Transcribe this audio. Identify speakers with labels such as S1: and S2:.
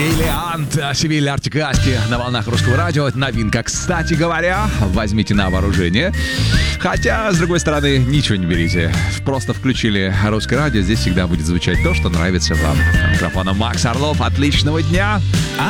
S1: Бриллиант, Севилья Артикаски на волнах русского радио. Новинка, кстати говоря, возьмите на вооружение. Хотя, с другой стороны, ничего не берите. Просто включили русское радио, здесь всегда будет звучать то, что нравится вам. Микрофоном Макс Орлов. Отличного дня!